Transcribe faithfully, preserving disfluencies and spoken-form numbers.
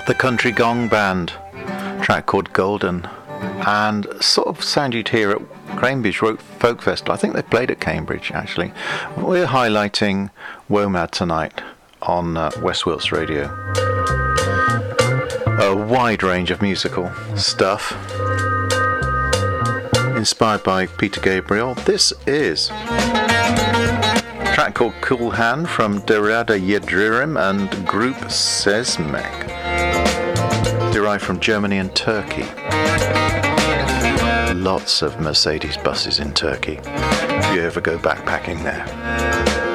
The Country Gong Band, track called Golden, and sort of sound you'd hear at Cambridge Folk Festival. I think they played at Cambridge actually. We're highlighting WOMAD tonight on uh, West Wilts Radio. A wide range of musical stuff inspired by Peter Gabriel. This is a track called Cool Hand from Derada Yildirim and Group Sezmek, derived from Germany and Turkey. Lots of Mercedes buses in Turkey if you ever go backpacking there.